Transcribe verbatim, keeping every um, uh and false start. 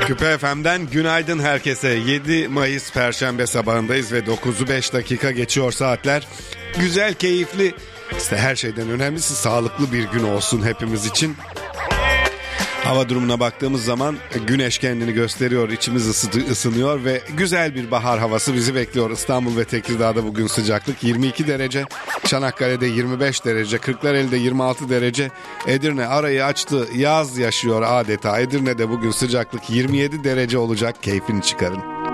Küpe F M'den günaydın herkese. yedi Mayıs Perşembe sabahındayız ve dokuzu beş dakika geçiyor saatler. Güzel, keyifli, işte her şeyden önemlisi sağlıklı bir gün olsun hepimiz için. Hava durumuna baktığımız zaman güneş kendini gösteriyor, içimiz ısıtı, ısınıyor ve güzel bir bahar havası bizi bekliyor. İstanbul ve Tekirdağ'da bugün sıcaklık yirmi iki derece, Çanakkale'de yirmi beş derece, Kırklareli'de yirmi altı derece, Edirne arayı açtı, yaz yaşıyor adeta. Edirne'de bugün sıcaklık yirmi yedi derece olacak, keyfini çıkarın.